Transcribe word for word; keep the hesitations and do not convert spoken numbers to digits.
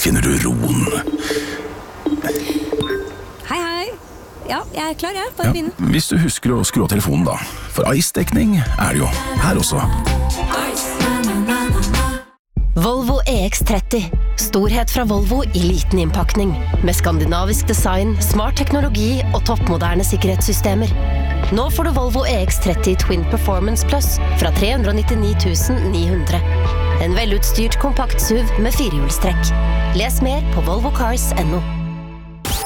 Kjenner du roen? Hei, hei. Ja, jeg er klar, jeg. Bare begynn. Ja, hvis du husker å skru av telefonen da. For Ice-dekning er det jo her også. Volvo E X tretti. Storhet fra Volvo i liten innpakning. Med skandinavisk design, smart teknologi og toppmoderne sikkerhetssystemer. Nå får du Volvo E X tretti Twin Performance Plus fra tre hundre nittini tusen ni hundre. En velutstyrt kompakt S U V med firehjulstrekk. Les mer på volvo cars punktum no.